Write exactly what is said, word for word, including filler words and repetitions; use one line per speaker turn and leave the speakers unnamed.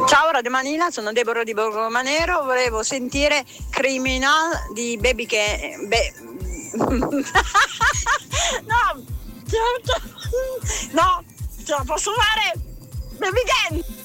Ciao Radio Manila, sono Deborah di Borgomanero, volevo sentire Criminal di Baby che... Be... no, no, ce la posso fare? Baby Gang!